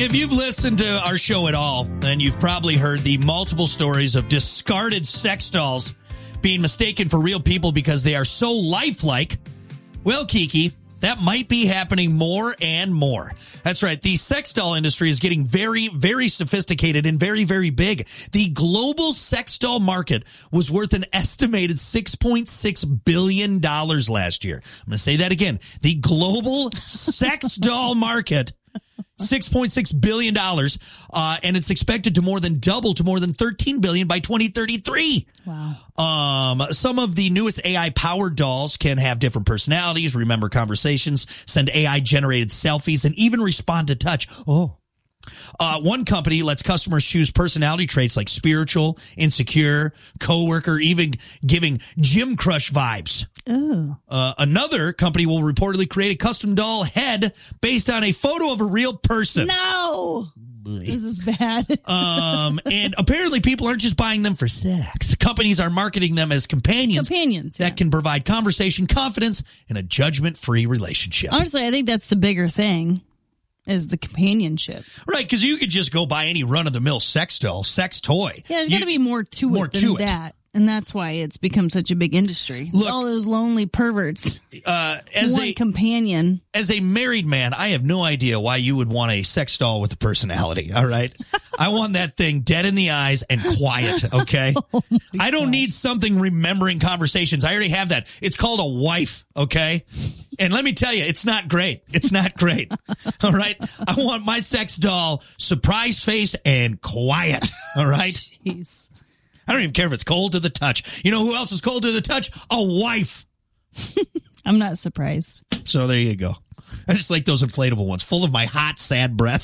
If you've listened to our show at all, then you've probably heard the multiple stories of discarded sex dolls being mistaken for real people because they are so lifelike. Well, Kiki, that might be happening more and more. That's right. The sex doll industry is getting very, very sophisticated and very, very big. The global sex doll market was worth an estimated $6.6 billion last year. I'm going to say that again. The global sex doll market, $6.6 billion, and it's expected to more than double to more than $13 billion by 2033. Wow. Some of the newest AI-powered dolls can have different personalities, remember conversations, send AI-generated selfies, and even respond to touch. One company lets customers choose personality traits like spiritual, insecure, coworker, even giving gym crush vibes. Ooh. Another company will reportedly create a custom doll head based on a photo of a real person. No. This is bad. And apparently people aren't just buying them for sex. Companies are marketing them as companions that can provide conversation, confidence, and a judgment-free relationship. Honestly, I think that's the bigger thing. Is the companionship. Right, because you could just go buy any run-of-the-mill sex doll, sex toy. Yeah, there's got to be more to it than that. And that's why it's become such a big industry. Look, all those lonely perverts want companion. As a married man, I have no idea why you would want a sex doll with a personality, all right? I want that thing dead in the eyes and quiet, okay? I don't need something remembering conversations. I already have that. It's called a wife, okay? And let me tell you, it's not great. It's not great, all right? I want my sex doll surprise-faced and quiet, all right? Jeez. I don't even care if it's cold to the touch. You know who else is cold to the touch? A wife. I'm not surprised. So there you go. I just like those inflatable ones, full of my hot, sad breath.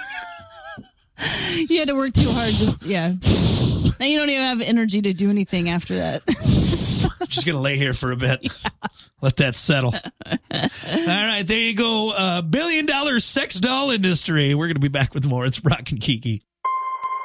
You had to work too hard. Now you don't even have energy to do anything after that. I'm just going to lay here for a bit. Yeah. Let that settle. All right, there you go. $1 billion sex doll industry. We're going to be back with more. It's Brock and Kiki.